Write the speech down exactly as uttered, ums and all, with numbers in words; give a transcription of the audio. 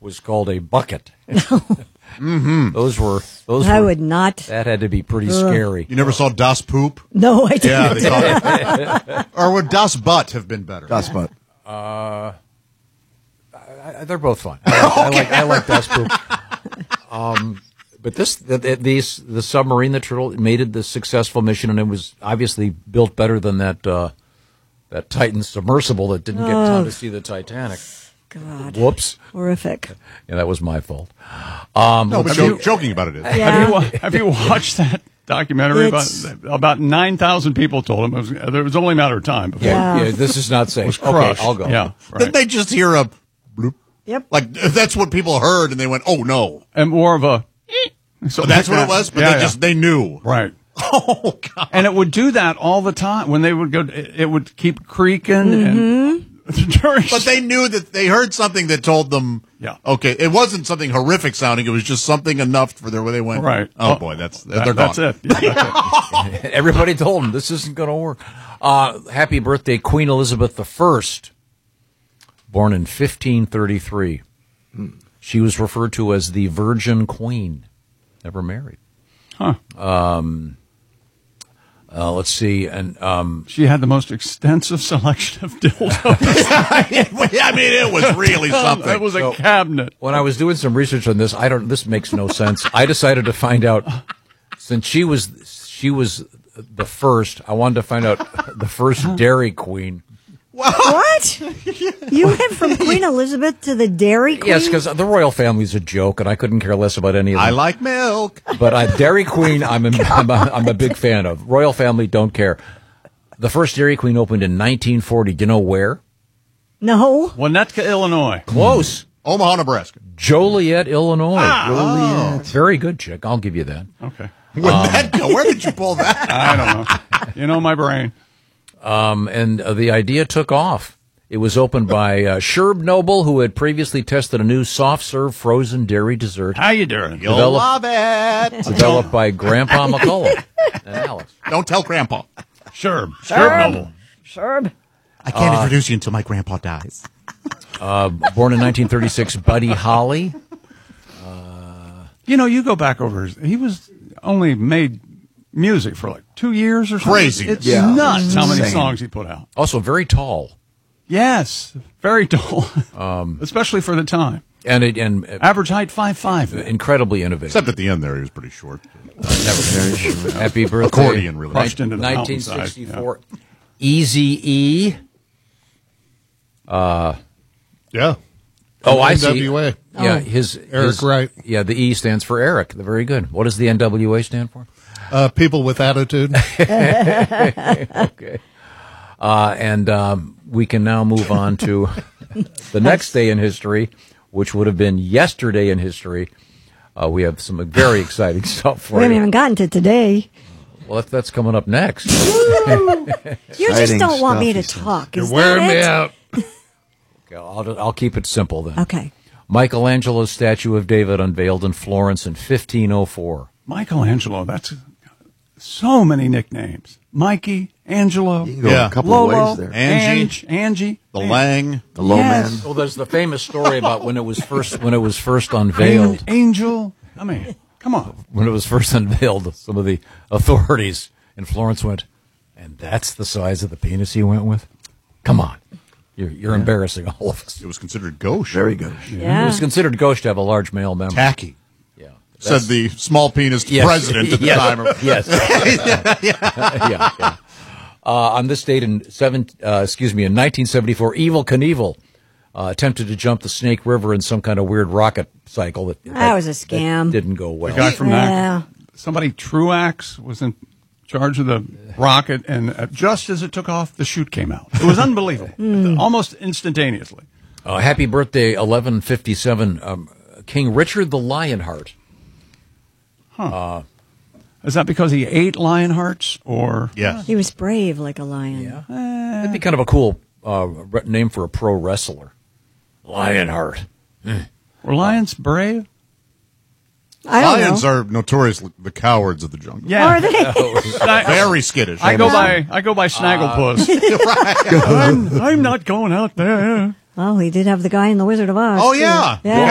was called a bucket. mm-hmm. Those were those. I were, would not. That had to be pretty Ugh. scary. You never saw Das Poop? No, I didn't. Yeah, they called it. Or would Das Butt have been better? Das Butt. Uh, I, I, they're both fun. I, okay. I like I like Das Poop. Um, but this the, the, these the submarine that made it the successful mission, and it was obviously built better than that uh, that Titan submersible that didn't get time Oh. to see the Titanic. God. Whoops. Horrific. Yeah, that was my fault. Um, No, but you, joking about it is. Yeah. Have you wa- have you watched that documentary? It's- About about nine thousand people told him it was, it was only a matter of time. Before yeah, Yeah. yeah, this is not safe. it was Okay, crushed. I'll go. Yeah, Didn't right. they just hear a bloop? Yep. Like, that's what people heard, and they went, oh, no. And more of a. So that's what it was? But Yeah, they yeah. just, they knew. Right. Oh, God. And it would do that all the time when they would go. It it would keep creaking and. During, But they knew that they heard something that told them, Yeah. okay, it wasn't something horrific sounding. It was just something enough for their, where they went, Right. oh, Oh, boy, that's, that- they're gone. that's it. Yeah, that's it. Everybody told him this isn't going to work. Uh, happy birthday, Queen Elizabeth the First, born in fifteen thirty-three. She was referred to as the Virgin Queen, never married. Huh. Um, uh, let's see, and um, She had the most extensive selection of dildos. I mean, it was really something. That was a So- cabinet. when I was doing some research on this, I don't. This makes no sense. I decided to find out since she was she was the first. I wanted to find out the first Dairy Queen. What? You went from Queen Elizabeth to the Dairy Queen? Yes, because the royal family's a joke, and I couldn't care less about any of them. I like milk. But uh, Dairy Queen, I'm a, I'm, a, I'm a big fan of. Royal family, don't care. The first Dairy Queen opened in nineteen forty. Do you know where? No. Winnetka, Illinois. Close. Omaha, Nebraska. Joliet, Illinois. Ah. Joliet. Very good, chick. I'll give you that. Okay. Winnetka, where did you pull that? I don't know. You know my brain. Um, and uh, the idea took off. It was opened by uh, Sherb Noble, who had previously tested a new soft-serve frozen dairy dessert How you doing? You'll Develop- love it. developed by Grandpa McCullough and Alice. Don't tell Grandpa. Sure. Sure, Noble. Sherb. I can't introduce you until my grandpa dies. Uh, born in nineteen thirty-six, Buddy Holly. You know, you go back over. his- He was only made music for like two years or something. Crazy. It's Yeah. nuts how many Insane. songs he put out. Also very tall. Yes, very tall, um, especially for the time. And it, and uh, Average height five five. incredibly innovative. Except at the end there, he was pretty short. Very sure. Happy birthday. Accordion, really. Crushed into the nineteen mountainside, sixty-four. Easy E. Yeah. Oh, I see. N W A. Yeah, his Eric his- Wright. Yeah, the E stands for Eric. Very good. What does the N W A stand for? Uh, people with attitude. Okay. Uh, and um, we can now move on to the next day in history, which would have been yesterday in history. Uh, we have some very exciting stuff for We haven't you. even gotten to today. Well, that's, that's coming up next. You just Exciting don't want me stuff, to he said. talk. You're Is wearing that me it? out. Okay, I'll, I'll keep it simple then. Okay. Michelangelo's statue of David unveiled in Florence in fifteen oh four. Michelangelo. That's so many nicknames. Mikey, Angelo, You can go Yeah. a couple Lolo, of ways there. Angie. Ange, Angie, The Lang. The low Yes. man. Well, there's the famous story about when it was first when it was first unveiled. An- Angel. I mean, come on. When it was first unveiled, some of the authorities in Florence went, "And that's the size of the penis you went with? Come on, you're you're embarrassing all of us." It was considered gauche. Very good. It Yeah. was considered gauche to have a large male member. Tacky, Yeah, said the small penis Yes. president at the yes. time. Yes. yeah, yeah. Uh, on this date in seven, uh, excuse me, in nineteen seventy-four, Evel Knievel uh, attempted to jump the Snake River in some kind of weird rocket cycle. That, That was a scam. that didn't go well. The guy from Yeah. that. Somebody, Truax, was in charge of the rocket, and uh, just as it took off, the chute came out. It was unbelievable. Almost instantaneously. Uh, happy birthday, eleven fifty-seven, um, King Richard the Lionheart. Is that because he ate lion hearts, or Yes. He was brave like a lion. Yeah, that'd be kind of a cool uh, re- name for a pro wrestler. Lionheart. were lions brave? I don't Lions know. are notoriously the cowards of the jungle. Yeah. Are they? I, Very skittish. I go by I go by Snagglepuss. I'm, I'm not going out there. Well, he did have the guy in The Wizard of Oz. Oh, too. yeah. Yeah.